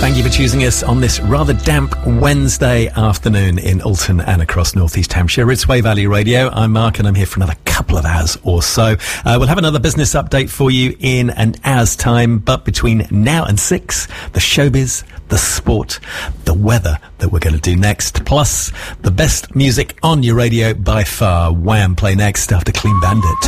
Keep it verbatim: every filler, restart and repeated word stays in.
Thank you for choosing us on this rather damp Wednesday afternoon in Alton and across North East Hampshire. It's Way Valley Radio. I'm Mark and I'm here for another couple of hours or so. Uh, we'll have another business update for you in an hour's time, but between now and six, the showbiz, the sport, the weather that we're going to do next, plus the best music on your radio by far. Wham! Play next after Clean Bandit.